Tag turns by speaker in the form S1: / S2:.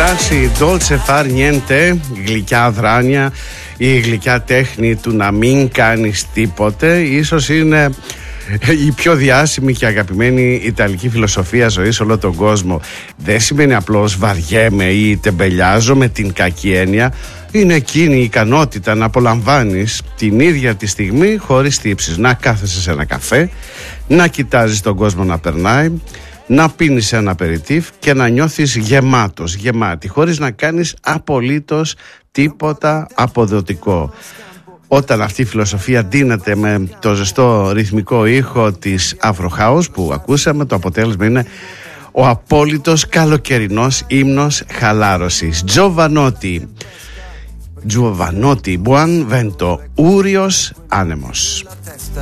S1: περάσει Dolce Far Niente, γλυκιά αδράνεια, η γλυκιά τέχνη του να μην κάνεις τίποτε. Ίσως είναι η πιο διάσημη και αγαπημένη ιταλική φιλοσοφία ζωής σε όλο τον κόσμο. Δεν σημαίνει απλώς βαριέμαι ή τεμπελιάζω με την κακή έννοια. Είναι εκείνη η ικανότητα να απολαμβάνεις την ίδια τη στιγμή χωρίς τύψεις. Να κάθεσαι σε ένα καφέ, να κοιτάζεις τον κόσμο να περνάει, να πίνεις ένα απεριτίφ και να νιώθεις γεμάτος, γεμάτη, χωρίς να κάνεις απολύτως τίποτα αποδοτικό. Όταν αυτή η φιλοσοφία ντύνεται με το ζεστό ρυθμικό ήχο της Afro House που ακούσαμε, το αποτέλεσμα είναι ο απόλυτος καλοκαιρινός ύμνος χαλάρωσης. Giovanotti, Buon Vento, Ούριος Άνεμος.